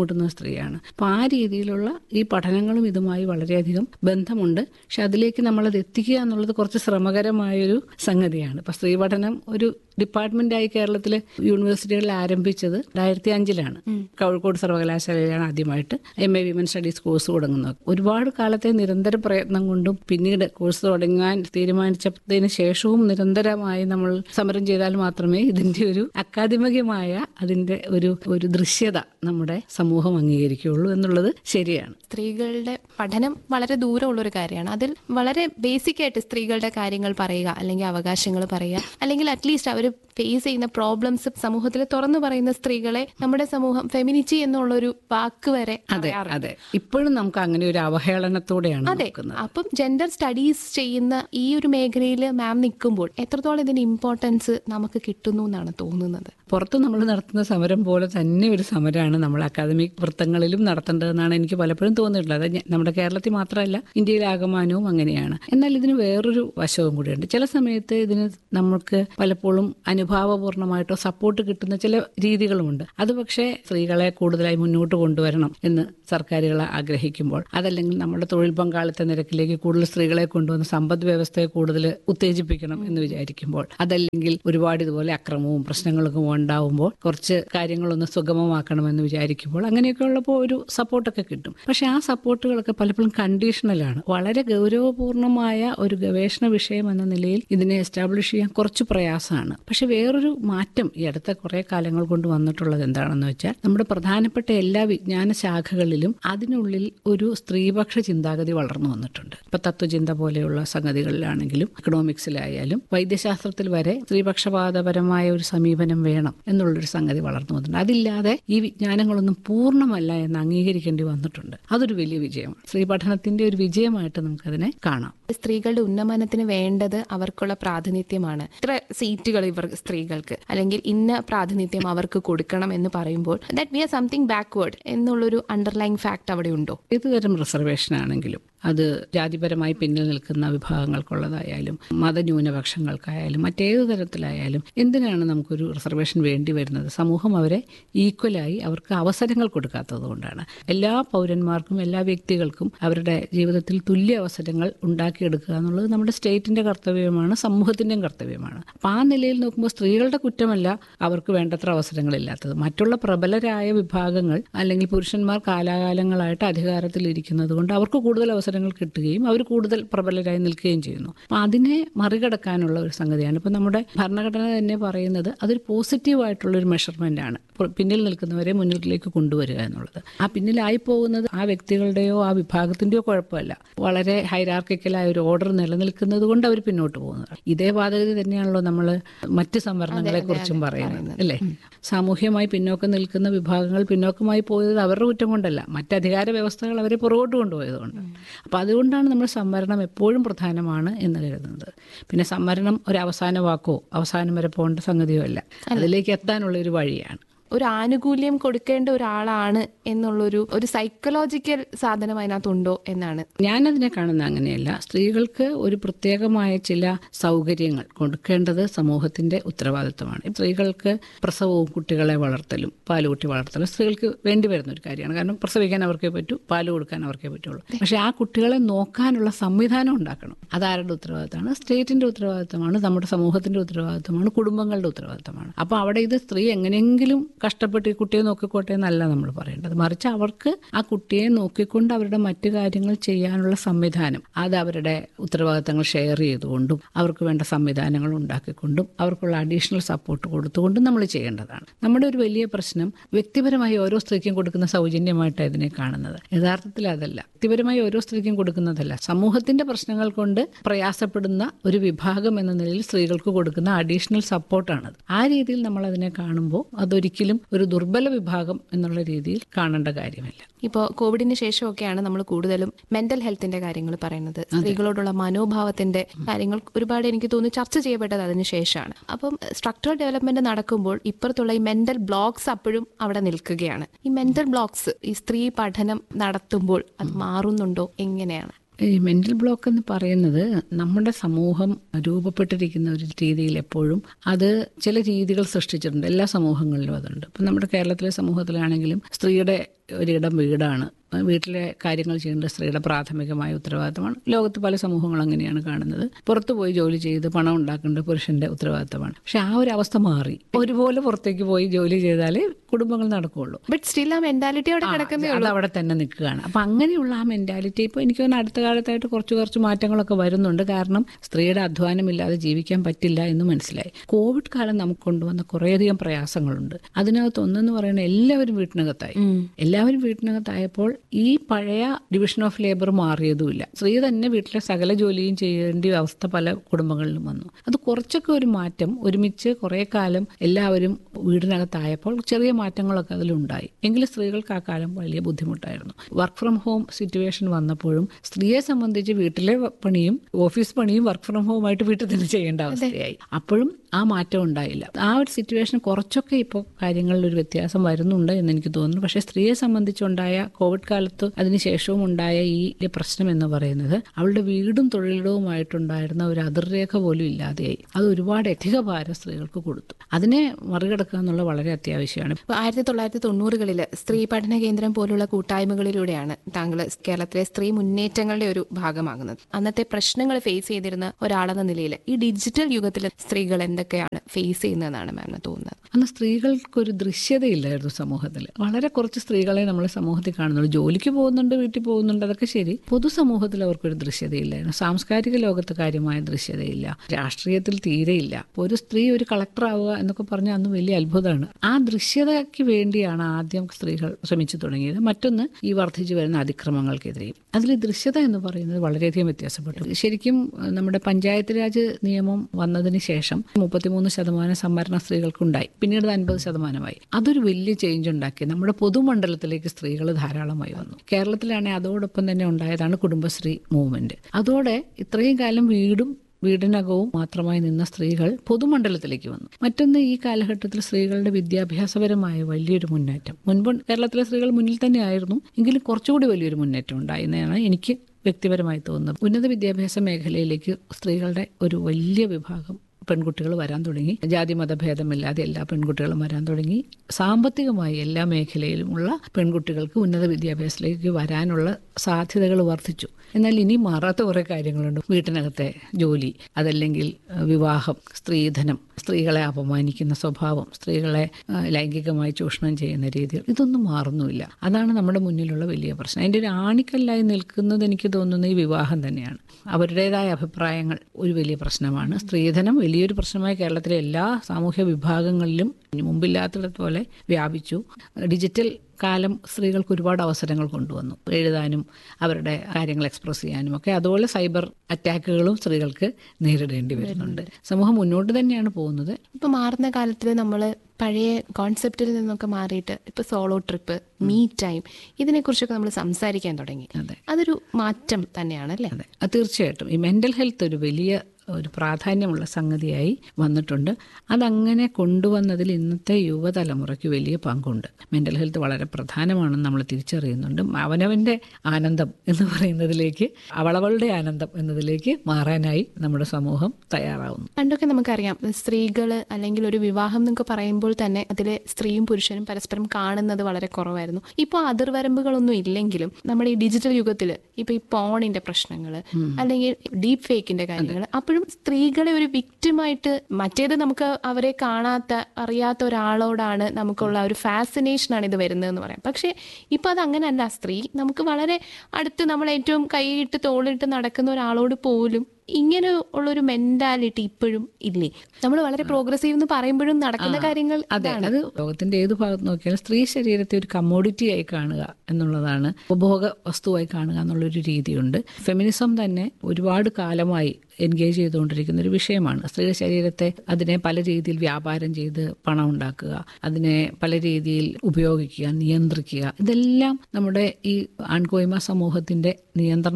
ബുദ്ധിമുട്ടുന്ന സ്ത്രീയാണ്. അപ്പോൾ ആ രീതിയിലുള്ള ഈ പഠനങ്ങളും ഇതുമായി വളരെയധികം ബന്ധമുണ്ട്. പക്ഷെ അതിലേക്ക് നമ്മളത് എത്തിക്കുക എന്നുള്ളത് കുറച്ച് ശ്രമകരമായൊരു സംഗതിയാണ്. ഇപ്പം സ്ത്രീ പഠനം ഒരു ഡിപ്പാർട്ട്മെന്റായി കേരളത്തിലെ യൂണിവേഴ്സിറ്റികളിൽ ആരംഭിച്ചത് രണ്ടായിരത്തി അഞ്ചിലാണ്. കോഴിക്കോട് സർവകലാശാലയിലാണ് ആദ്യമായിട്ട് M A women studies course തുടങ്ങുന്നത്. ഒരുപാട് കാലത്തെ നിരന്തര പ്രയത്നം കൊണ്ടും പിന്നീട് കോഴ്സ് തുടങ്ങാൻ തീരുമാനിച്ചതിന് ശേഷവും നിരന്തരമായി നമ്മൾ സമരം ചെയ്താൽ മാത്രമേ ഇതിന്റെ ഒരു അക്കാദമികമായ അതിന്റെ ഒരു ഒരു ദൃശ്യത നമ്മുടെ സമൂഹം അംഗീകരിക്കുകയുള്ളൂ എന്നുള്ളത് ശരിയാണ്. സ്ത്രീകളുടെ പഠനം വളരെ ദൂരമുള്ള ഒരു കാര്യമാണ്. അതിൽ വളരെ ബേസിക് ആയിട്ട് സ്ത്രീകളുടെ കാര്യങ്ങൾ പറയുക, അല്ലെങ്കിൽ അവകാശങ്ങൾ പറയുക, അല്ലെങ്കിൽ അറ്റ്ലീസ്റ്റ് അവർ ഫേസ് ചെയ്യുന്ന പ്രോബ്ലംസ് സമൂഹത്തിൽ തുറന്നു പറയുന്ന സ്ത്രീകളെ നമ്മുടെ സമൂഹം ഫെമിനിറ്റി എന്നുള്ളൊരു വാക്ക് വരെ അതെ അതെ ഇപ്പോഴും നമുക്ക് അങ്ങനെ ഒരു അവഹേളനത്തോടെയാണ് അതെ. അപ്പം ജെൻഡർ സ്റ്റഡീസ് ചെയ്യുന്ന ഈ ഒരു മേഖലയിൽ മാം നിൽക്കുമ്പോൾ എത്രത്തോളം ഇതിന് ഇമ്പോർട്ടൻസ് നമുക്ക് കിട്ടുന്നു എന്നാണ് തോന്നുന്നത്? പുറത്ത് നമ്മൾ നടത്തുന്ന സമരം പോലെ തന്നെ ഒരു സമരമാണ് നമ്മൾ അക്കാദമിക് വൃത്തങ്ങളിലും നടത്തേണ്ടതെന്നാണ് എനിക്ക് പലപ്പോഴും തോന്നിയിട്ടുള്ളത്. അത് നമ്മുടെ കേരളത്തിൽ മാത്രമല്ല, ഇന്ത്യയിലാകമാനവും അങ്ങനെയാണ്. എന്നാൽ ഇതിന് വേറൊരു വശവും കൂടിയുണ്ട്. ചില സമയത്ത് ഇതിന് നമുക്ക് പലപ്പോഴും അനുഭാവപൂർണ്ണമായിട്ടോ സപ്പോർട്ട് കിട്ടുന്ന ചില രീതികളുമുണ്ട്. അത് പക്ഷേ സ്ത്രീകളെ കൂടുതലായി മുന്നോട്ട് കൊണ്ടുവരണം എന്ന് സർക്കാരുകൾ ആഗ്രഹിക്കുമ്പോൾ, അതല്ലെങ്കിൽ നമ്മുടെ തൊഴിൽ പങ്കാളിത്ത നിരക്കിലേക്ക് കൂടുതൽ സ്ത്രീകളെ കൊണ്ടുവന്ന് സമ്പദ് വ്യവസ്ഥയെ കൂടുതൽ ഉത്തേജിപ്പിക്കണം എന്ന് വിചാരിക്കുമ്പോൾ, അതല്ലെങ്കിൽ ഒരുപാട് ഇതുപോലെ അക്രമവും പ്രശ്നങ്ങളൊക്കെ ഉണ്ടാവുമ്പോൾ കുറച്ച് കാര്യങ്ങളൊന്ന് സുഗമമാക്കണമെന്ന് വിചാരിക്കുമ്പോൾ അങ്ങനെയൊക്കെ ഉള്ളപ്പോൾ ഒരു സപ്പോർട്ടൊക്കെ കിട്ടും. പക്ഷെ ആ സപ്പോർട്ടുകളൊക്കെ പലപ്പോഴും കണ്ടീഷണലാണ്. വളരെ ഗൗരവപൂർണമായ ഒരു ഗവേഷണ വിഷയം എന്ന നിലയിൽ ഇതിനെ എസ്റ്റാബ്ലിഷ് ചെയ്യാൻ കുറച്ച് പ്രയാസമാണ്. പക്ഷെ വേറൊരു മാറ്റം ഈ അടുത്ത കുറെ കാലങ്ങൾ കൊണ്ട് വന്നിട്ടുള്ളത് എന്താണെന്ന് വെച്ചാൽ, നമ്മുടെ പ്രധാനപ്പെട്ട എല്ലാ വിജ്ഞാന ശാഖകളിലും അതിനുള്ളിൽ ഒരു സ്ത്രീപക്ഷ ചിന്താഗതി വളർന്നു വന്നിട്ടുണ്ട്. ഇപ്പൊ തത്വചിന്ത പോലെയുള്ള സംഗതികളിലാണെങ്കിലും എക്കണോമിക്സിലായാലും വൈദ്യശാസ്ത്രത്തിൽ വരെ സ്ത്രീപക്ഷപാതപരമായ ഒരു സമീപനം വേണം എന്നുള്ളൊരു സംഗതി വളർന്നു വന്നിട്ടുണ്ട്. അതില്ലാതെ ഈ വിജ്ഞാനങ്ങളൊന്നും പൂർണ്ണമല്ല എന്ന് അംഗീകരിക്കേണ്ടി വന്നിട്ടുണ്ട്. അതൊരു വലിയ വിജയമാണ്. സ്ത്രീ പഠനത്തിന്റെ ഒരു വിജയമായിട്ട് നമുക്കതിനെ കാണാം. സ്ത്രീകളുടെ ഉന്നമനത്തിന് വേണ്ടത് അവർക്കുള്ള പ്രാതിനിധ്യമാണ്. ഇത്ര സീറ്റുകൾ ഇവർ സ്ത്രീകൾക്ക്, അല്ലെങ്കിൽ ഇന്ന പ്രാതിനിധ്യം അവർക്ക് കൊടുക്കണം എന്ന് പറയുമ്പോൾ that we are something backward എന്നുള്ളൊരു അണ്ടർലൈൻ ഫാക്ട് അവിടെ ഉണ്ടോ? ഏതുതരം റിസർവേഷൻ ആണെങ്കിലും അത് ജാതിപരമായി പിന്നിൽ നിൽക്കുന്ന വിഭാഗങ്ങൾക്കുള്ളതായാലും മതന്യൂനപക്ഷങ്ങൾക്കായാലും മറ്റേതു തരത്തിലായാലും എന്തിനാണ് നമുക്കൊരു റിസർവേഷൻ വേണ്ടി വരുന്നത്? സമൂഹം അവരെ ഈക്വലായി അവർക്ക് അവസരങ്ങൾ കൊടുക്കാത്തത് കൊണ്ടാണ്. എല്ലാ പൗരന്മാർക്കും എല്ലാ വ്യക്തികൾക്കും അവരുടെ ജീവിതത്തിൽ തുല്യ അവസരങ്ങൾ ഉണ്ടാക്കിയെടുക്കുക എന്നുള്ളത് നമ്മുടെ സ്റ്റേറ്റിന്റെ കർത്തവ്യമാണ്, സമൂഹത്തിന്റെയും കർത്തവ്യമാണ്. അപ്പം ആ നിലയിൽ നോക്കുമ്പോൾ സ്ത്രീകളുടെ കുറ്റമല്ല അവർക്ക് വേണ്ടത്ര അവസരങ്ങളില്ലാത്തത്. മറ്റുള്ള പ്രബലരായ വിഭാഗങ്ങൾ അല്ലെങ്കിൽ പുരുഷന്മാർ കാലാകാലങ്ങളായിട്ട് അധികാരത്തിലിരിക്കുന്നത് കൊണ്ട് അവർക്ക് കൂടുതൽ അവസരം കിട്ടുകയും അവർ കൂടുതൽ പ്രബലരായി നിൽക്കുകയും ചെയ്യുന്നു. അപ്പം അതിനെ മറികടക്കാനുള്ള ഒരു സംഗതിയാണ് ഇപ്പം നമ്മുടെ ഭരണഘടന തന്നെ പറയുന്നത്. അതൊരു പോസിറ്റീവായിട്ടുള്ള ഒരു മെഷർമെന്റ് ആണ്, പിന്നിൽ നിൽക്കുന്നവരെ മുന്നിലേക്ക് കൊണ്ടുവരിക എന്നുള്ളത്. ആ പിന്നിലായി പോകുന്നത് ആ വ്യക്തികളുടെയോ ആ വിഭാഗത്തിന്റെയോ കുഴപ്പമല്ല, വളരെ ഹൈറാർക്കിക്കലായ ഒരു ഓർഡർ നിലനിൽക്കുന്നത് കൊണ്ട് അവർ പിന്നോട്ട് പോകുന്നത്. ഇതേ വാദഗതി തന്നെയാണല്ലോ നമ്മൾ മറ്റ് സംവരണങ്ങളെ കുറിച്ചും പറയുന്നത്, അല്ലേ? സാമൂഹ്യമായി പിന്നോക്കം നിൽക്കുന്ന വിഭാഗങ്ങൾ പിന്നോക്കമായി പോയത് അവരുടെ കുറ്റം കൊണ്ടല്ല, മറ്റധികാര വ്യവസ്ഥകൾ അവരെ പുറകോട്ട് കൊണ്ടുപോയതുകൊണ്ട്. അപ്പം അതുകൊണ്ടാണ് നമ്മൾ സംവരണം എപ്പോഴും പ്രധാനമാണ് എന്ന് കരുതുന്നത്. പിന്നെ സംവരണം ഒരു അവസാന വാക്കോ അവസാനം വരെ പോകേണ്ട സംഗതിയോ അല്ല, അതിലേക്ക് എത്താനുള്ള ഒരു വഴിയാണ്. ഒരു ആനുകൂല്യം കൊടുക്കേണ്ട ഒരാളാണ് എന്നുള്ളൊരു ഒരു സൈക്കോളജിക്കൽ സാധനം അതിനകത്തുണ്ടോ എന്നാണ് ഞാനതിനെ കാണുന്നത്. അങ്ങനെയല്ല, സ്ത്രീകൾക്ക് ഒരു പ്രത്യേകമായ ചില സൗകര്യങ്ങൾ കൊടുക്കേണ്ടത് സമൂഹത്തിന്റെ ഉത്തരവാദിത്വമാണ്. സ്ത്രീകൾക്ക് പ്രസവവും കുട്ടികളെ വളർത്തലും പാലുകുട്ടി വളർത്തലും സ്ത്രീകൾക്ക് വേണ്ടി വരുന്ന ഒരു കാര്യമാണ്. കാരണം പ്രസവിക്കാൻ അവർക്കേ പറ്റൂ, പാല് കൊടുക്കാൻ അവർക്കേ പറ്റുള്ളൂ. പക്ഷെ ആ കുട്ടികളെ നോക്കാനുള്ള സംവിധാനം ഉണ്ടാക്കണം. അതാരുടെ ഉത്തരവാദിത്തമാണ്? സ്റ്റേറ്റിന്റെ ഉത്തരവാദിത്തമാണ്, നമ്മുടെ സമൂഹത്തിന്റെ ഉത്തരവാദിത്തമാണ്, കുടുംബങ്ങളുടെ ഉത്തരവാദിത്തമാണ്. അപ്പൊ അവിടെ ഇത് സ്ത്രീ എങ്ങനെയെങ്കിലും കഷ്ടപ്പെട്ട് ഈ കുട്ടിയെ നോക്കിക്കോട്ടെ എന്നല്ല നമ്മൾ പറയേണ്ടത്. മറിച്ച് അവർക്ക് ആ കുട്ടിയെ നോക്കിക്കൊണ്ട് അവരുടെ മറ്റു കാര്യങ്ങൾ ചെയ്യാനുള്ള സംവിധാനം, അത് അവരുടെ ഉത്തരവാദിത്തങ്ങൾ ഷെയർ ചെയ്തുകൊണ്ടും അവർക്ക് വേണ്ട സംവിധാനങ്ങൾ ഉണ്ടാക്കിക്കൊണ്ടും അവർക്കുള്ള അഡീഷണൽ സപ്പോർട്ട് കൊടുത്തുകൊണ്ടും നമ്മൾ ചെയ്യേണ്ടതാണ്. നമ്മുടെ ഒരു വലിയ പ്രശ്നം വ്യക്തിപരമായി ഓരോ സ്ത്രീക്കും കൊടുക്കുന്ന സൗജന്യമായിട്ട് ഇതിനെ കാണുന്നത്. യഥാർത്ഥത്തിൽ അതല്ല. വ്യക്തിപരമായി ഓരോ സ്ത്രീക്കും കൊടുക്കുന്നതല്ല, സമൂഹത്തിന്റെ പ്രശ്നങ്ങൾ കൊണ്ട് പ്രയാസപ്പെടുന്ന ഒരു വിഭാഗം എന്ന നിലയിൽ സ്ത്രീകൾക്ക് കൊടുക്കുന്ന അഡീഷണൽ സപ്പോർട്ടാണത്. ആ രീതിയിൽ നമ്മൾ അതിനെ കാണുമ്പോൾ അതൊരിക്കലും ഒരു ദുർബല വിഭാഗം എന്നുള്ള രീതിയിൽ കാണേണ്ട കാര്യമില്ല. ഇപ്പോൾ കോവിഡിന് ശേഷമൊക്കെയാണ് നമ്മൾ കൂടുതലും മെന്റൽ ഹെൽത്തിന്റെ കാര്യങ്ങൾ പറയുന്നത്. സ്ത്രീകളോടുള്ള മനോഭാവത്തിന്റെ കാര്യങ്ങൾ ഒരുപാട് എനിക്ക് തോന്നുന്നു ചർച്ച ചെയ്യപ്പെട്ടത് അതിന് ശേഷമാണ്. അപ്പം സ്ട്രക്ചറൽ ഡെവലപ്മെന്റ് നടക്കുമ്പോൾ ഇപ്പുറത്തുള്ള ഈ മെന്റൽ ബ്ലോക്സ് അപ്പോഴും അവിടെ നിൽക്കുകയാണ്. ഈ മെന്റൽ ബ്ലോക്സ് ഈ സ്ത്രീ പഠനം നടത്തുമ്പോൾ അത് മാറുന്നുണ്ടോ? എങ്ങനെയാണ്? ഈ മെന്റൽ ബ്ലോക്ക് എന്ന് പറയുന്നത് നമ്മുടെ സമൂഹം രൂപപ്പെട്ടിരിക്കുന്ന ഒരു രീതിയിൽ എപ്പോഴും അത് ചില രീതികൾ സൃഷ്ടിച്ചിട്ടുണ്ട്. എല്ലാ സമൂഹങ്ങളിലും അതുണ്ട്. ഇപ്പം നമ്മുടെ കേരളത്തിലെ സമൂഹത്തിലാണെങ്കിലും സ്ത്രീയുടെ ഒരിടം വീടാണ്, വീട്ടിലെ കാര്യങ്ങൾ ചെയ്യേണ്ട സ്ത്രീയുടെ പ്രാഥമികമായ ഉത്തരവാദിത്തമാണ്. ലോകത്ത് പല സമൂഹങ്ങളും അങ്ങനെയാണ് കാണുന്നത്. പുറത്തു പോയി ജോലി ചെയ്ത് പണം ഉണ്ടാക്കേണ്ടത് പുരുഷന്റെ ഉത്തരവാദിത്തമാണ്. പക്ഷെ ആ ഒരു അവസ്ഥ മാറി. ഒരുപോലെ പുറത്തേക്ക് പോയി ജോലി ചെയ്താലേ കുടുംബങ്ങൾ നടക്കുകയുള്ളൂ. ബട്ട് സ്റ്റിൽ ആ മെന്റാലിറ്റി അവിടെ കിടക്കുന്നേ അത് അവിടെ തന്നെ നിൽക്കുകയാണ്. അപ്പൊ അങ്ങനെയുള്ള ആ മെന്റാലിറ്റി ഇപ്പോൾ എനിക്ക് തോന്നുന്നു അടുത്ത കാലത്തായിട്ട് കുറച്ച് കുറച്ച് മാറ്റങ്ങളൊക്കെ വരുന്നുണ്ട്. കാരണം സ്ത്രീയുടെ അധ്വാനമില്ലാതെ ജീവിക്കാൻ പറ്റില്ല എന്ന് മനസ്സിലായി. കോവിഡ് കാലം നമുക്ക് കൊണ്ടുവന്ന കുറേയധികം പ്രയാസങ്ങളുണ്ട്. അതിനകത്ത് ഒന്നെന്ന് പറയുന്നത് എല്ലാവരും വീട്ടിനകത്തായി. എല്ലാവരും വീട്ടിനകത്തായപ്പോൾ ഈ പഴയ ഡിവിഷൻ ഓഫ് ലേബർ മാറിയതുമില്ല. സ്ത്രീ തന്നെ വീട്ടിലെ സകല ജോലിയും ചെയ്യേണ്ട അവസ്ഥ പല കുടുംബങ്ങളിലും വന്നു. അത് കുറച്ചൊക്കെ ഒരു മാറ്റം, ഒരുമിച്ച് കുറെ കാലം എല്ലാവരും വീടിനകത്തായപ്പോൾ ചെറിയ മാറ്റങ്ങളൊക്കെ അതിലുണ്ടായി. എങ്കിലും സ്ത്രീകൾക്ക് ആ കാലം വലിയ ബുദ്ധിമുട്ടായിരുന്നു. വർക്ക് ഫ്രം ഹോം സിറ്റുവേഷൻ വന്നപ്പോഴും സ്ത്രീയെ സംബന്ധിച്ച് വീട്ടിലെ പണിയും ഓഫീസ് പണിയും വർക്ക് ഫ്രം ഹോം ആയിട്ട് വീട്ടിൽ തന്നെ ചെയ്യേണ്ട അവസ്ഥയായി. അപ്പോഴും ആ മാറ്റം ഉണ്ടായില്ല. ആ ഒരു സിറ്റുവേഷൻ കുറച്ചൊക്കെ ഇപ്പോൾ കാര്യങ്ങളിൽ ഒരു വ്യത്യാസം വരുന്നുണ്ട് എന്ന് എനിക്ക് തോന്നുന്നു. പക്ഷേ സ്ത്രീയെ സംബന്ധിച്ചുണ്ടായ കോവിഡ് കാലത്ത് അതിനുശേഷവും ഉണ്ടായ ഈ പ്രശ്നം എന്ന് പറയുന്നത് അവളുടെ വീടും തൊഴിലിടവുമായിട്ടുണ്ടായിരുന്ന ഒരു അതിർരേഖ പോലും ഇല്ലാതെയായി. അത് ഒരുപാട് അധിക ഭാരം സ്ത്രീകൾക്ക് കൊടുത്തു. അതിനെ മറികടക്കുക എന്നുള്ളത് വളരെ അത്യാവശ്യമാണ്. ആയിരത്തി തൊള്ളായിരത്തി തൊണ്ണൂറുകളില് സ്ത്രീ പഠന കേന്ദ്രം പോലുള്ള കൂട്ടായ്മകളിലൂടെയാണ് താങ്കൾ കേരളത്തിലെ സ്ത്രീ മുന്നേറ്റങ്ങളുടെ ഒരു ഭാഗമാകുന്നത്. അന്നത്തെ പ്രശ്നങ്ങൾ ഫേസ് ചെയ്തിരുന്ന ഒരാളെന്ന നിലയിൽ ഈ ഡിജിറ്റൽ യുഗത്തിൽ സ്ത്രീകൾ എന്തൊക്കെയാണ് ഫേസ് ചെയ്യുന്നതെന്നാണ് മാമിന് തോന്നുന്നത്? അന്ന് സ്ത്രീകൾക്കൊരു ദൃശ്യതയില്ലായിരുന്നു സമൂഹത്തിൽ. വളരെ കുറച്ച് സ്ത്രീകളെ നമ്മൾ സമൂഹത്തിൽ കാണുന്നുള്ളൂ. ജോലിക്ക് പോകുന്നുണ്ട്, വീട്ടിൽ പോകുന്നുണ്ട്, അതൊക്കെ ശരി. പൊതുസമൂഹത്തിൽ അവർക്കൊരു ദൃശ്യതയില്ലായിരുന്നു. സാംസ്കാരിക ലോകത്ത് കാര്യമായ ദൃശ്യതയില്ല, രാഷ്ട്രീയത്തിൽ തീരെയില്ല. ഒരു സ്ത്രീ ഒരു കളക്ടർ ആവുക എന്നൊക്കെ പറഞ്ഞാൽ അന്ന് വലിയ അത്ഭുതമാണ്. ആ ദൃശ്യതയ്ക്ക് വേണ്ടിയാണ് ആദ്യം സ്ത്രീകൾ ശ്രമിച്ചു തുടങ്ങിയത്. മറ്റൊന്ന് ഈ വർദ്ധിച്ചു വരുന്ന അതിക്രമങ്ങൾക്കെതിരെയും. അതിൽ ദൃശ്യത എന്ന് പറയുന്നത് വളരെയധികം വ്യത്യാസപ്പെട്ടു. ശരിക്കും നമ്മുടെ പഞ്ചായത്ത് രാജ് നിയമം വന്നതിന് ശേഷം മുപ്പത്തിമൂന്ന് ശതമാനം സംവരണ സ്ത്രീകൾക്കുണ്ടായി. പിന്നീട് അൻപത് ശതമാനമായി. അതൊരു വലിയ ചേഞ്ച് ഉണ്ടാക്കി. നമ്മുടെ പൊതുമണ്ഡലത്തിലേക്ക് സ്ത്രീകൾ ധാരാളമായി വന്നു. കേരളത്തിലാണെങ്കിൽ അതോടൊപ്പം തന്നെ ഉണ്ടായതാണ് കുടുംബശ്രീ മൂവ്മെന്റ്. അതോടെ ഇത്രയും കാലം വീടും വീടിനകവും മാത്രമായി നിന്ന സ്ത്രീകൾ പൊതുമണ്ഡലത്തിലേക്ക് വന്നു. മറ്റൊന്ന്, ഈ കാലഘട്ടത്തിൽ സ്ത്രീകളുടെ വിദ്യാഭ്യാസപരമായ വലിയൊരു മുന്നേറ്റം. മുൻപ് കേരളത്തിലെ സ്ത്രീകൾ മുന്നിൽ തന്നെ ആയിരുന്നു, എങ്കിലും കുറച്ചുകൂടി വലിയൊരു മുന്നേറ്റം ഉണ്ടായെന്നാണ് എനിക്ക് വ്യക്തിപരമായി തോന്നുന്നത്. ഉന്നത വിദ്യാഭ്യാസ മേഖലയിലേക്ക് സ്ത്രീകളുടെ ഒരു വലിയ വിഭാഗം പെൺകുട്ടികൾ വരാൻ തുടങ്ങി. ജാതി മതഭേദമില്ലാതെ എല്ലാ പെൺകുട്ടികളും വരാൻ തുടങ്ങി. സാമ്പത്തികമായി എല്ലാ മേഖലയിലുമുള്ള പെൺകുട്ടികൾക്ക് ഉന്നത വിദ്യാഭ്യാസത്തിലേക്ക് വരാനുള്ള സാധ്യതകൾ വർദ്ധിച്ചു. എന്നാൽ ഇനി മാറാത്ത കുറേ കാര്യങ്ങളുണ്ട്. വീട്ടിനകത്തെ ജോലി, അതല്ലെങ്കിൽ വിവാഹം, സ്ത്രീധനം, സ്ത്രീകളെ അപമാനിക്കുന്ന സ്വഭാവം, സ്ത്രീകളെ ലൈംഗികമായി ചൂഷണം ചെയ്യുന്ന രീതികൾ, ഇതൊന്നും മാറുന്നുമില്ല. അതാണ് നമ്മുടെ മുന്നിലുള്ള വലിയ പ്രശ്നം. അതിൻ്റെ ഒരു ആണിക്കല്ലായി നിൽക്കുന്നത് എനിക്ക് തോന്നുന്നത് ഈ വിവാഹം തന്നെയാണ്. അവരുടേതായ അഭിപ്രായങ്ങൾ ഒരു വലിയ പ്രശ്നമാണ്. സ്ത്രീധനം വലിയൊരു പ്രശ്നമായി കേരളത്തിലെ എല്ലാ സാമൂഹ്യ വിഭാഗങ്ങളിലും മുമ്പില്ലാത്തിടത്തോലെ വ്യാപിച്ചു. ഡിജിറ്റൽ കാലം സ്ത്രീകൾക്ക് ഒരുപാട് അവസരങ്ങൾ കൊണ്ടുവന്നു. എഴുതാനും അവരുടെ കാര്യങ്ങൾ എക്സ്പ്രസ് ചെയ്യാനും ഒക്കെ. അതുപോലെ സൈബർ അറ്റാക്കുകളും സ്ത്രീകൾക്ക് നേരിടേണ്ടി വരുന്നുണ്ട്. സമൂഹം മുന്നോട്ട് തന്നെയാണ് പോകുന്നത്. ഇപ്പൊ മാറുന്ന കാലത്തിൽ നമ്മൾ പഴയ കോൺസെപ്റ്റിൽ നിന്നൊക്കെ മാറിയിട്ട് ഇപ്പൊ സോളോ ട്രിപ്പ്, മീ ടൈം, ഇതിനെക്കുറിച്ചൊക്കെ നമ്മൾ സംസാരിക്കാൻ തുടങ്ങി. അതൊരു മാറ്റം തന്നെയാണ് അല്ലേ? അതെ, അത് തീർച്ചയായിട്ടും. ഈ മെന്റൽ ഹെൽത്ത് ഒരു വലിയ ഒരു പ്രാധാന്യമുള്ള സംഗതിയായി വന്നിട്ടുണ്ട്. അതങ്ങനെ കൊണ്ടുവന്നതിൽ ഇന്നത്തെ യുവതലമുറയ്ക്ക് വലിയ പങ്കുണ്ട്. മെന്റൽ ഹെൽത്ത് വളരെ പ്രധാനമാണെന്ന് നമ്മൾ തിരിച്ചറിയുന്നുണ്ട്. അവനവൻ്റെ ആനന്ദം എന്ന് പറയുന്നതിലേക്ക്, അവളവളുടെ ആനന്ദം എന്നതിലേക്ക് മാറാനായി നമ്മുടെ സമൂഹം തയ്യാറാവുന്നു. പണ്ടൊക്കെ നമുക്കറിയാം, സ്ത്രീകൾ അല്ലെങ്കിൽ ഒരു വിവാഹം എന്നൊക്കെ പറയുമ്പോൾ തന്നെ അതിലെ സ്ത്രീയും പുരുഷനും പരസ്പരം കാണുന്നത് വളരെ കുറവായിരുന്നു. ഇപ്പോൾ അതിർവരമ്പുകളൊന്നും ഇല്ലെങ്കിലും നമ്മുടെ ഈ ഡിജിറ്റൽ യുഗത്തിൽ ഇപ്പൊ ഈ പോണിന്റെ പ്രശ്നങ്ങൾ അല്ലെങ്കിൽ ഡീപ് ഫേക്കിന്റെ കാര്യങ്ങൾ, അപ്പോഴും സ്ത്രീകളെ ഒരു വിക്റ്റിമായിട്ട്, മറ്റേത് നമുക്ക് അവരെ കാണാത്ത അറിയാത്ത ഒരാളോടാണ് നമുക്കുള്ള ഒരു ഫാസിനേഷനാണ് ഇത് വരുന്നതെന്ന് പറയാം. പക്ഷേ ഇപ്പം അത് അങ്ങനെയല്ല. സ്ത്രീ നമുക്ക് വളരെ അടുത്ത്, നമ്മൾ ഏറ്റവും കൈയിട്ട് തോളിട്ട് നടക്കുന്ന ഒരാളോട് പോലും ഇങ്ങനെ ഉള്ളൊരു മെന്റാലിറ്റി ഇപ്പോഴും ഇല്ലേ? നമ്മൾ വളരെ പ്രോഗ്രസീവ് എന്ന് പറയുമ്പോഴും നടക്കുന്ന കാര്യങ്ങൾ അതെ. അത് ലോകത്തിന്റെ ഏത് ഭാഗത്ത് നോക്കിയാലും സ്ത്രീ ശരീരത്തെ ഒരു കമ്മോഡിറ്റി ആയി കാണുക എന്നുള്ളതാണ്, ഉപഭോഗ വസ്തുവായി കാണുക എന്നുള്ളൊരു രീതിയുണ്ട്. ഫെമിനിസം തന്നെ ഒരുപാട് കാലമായി എൻഗേജ് ചെയ്തുകൊണ്ടിരിക്കുന്ന ഒരു വിഷയമാണ്. സ്ത്രീയുടെ ശരീരത്തെ അതിനെ പല രീതിയിൽ വ്യാപാരം ചെയ്ത് പണം ഉണ്ടാക്കുക, അതിനെ പല രീതിയിൽ ഉപയോഗിക്കുക, നിയന്ത്രിക്കുക, ഇതെല്ലാം നമ്മുടെ ഈ ആൺകോയ്മ സമൂഹത്തിന്റെ നിയന്ത്രണ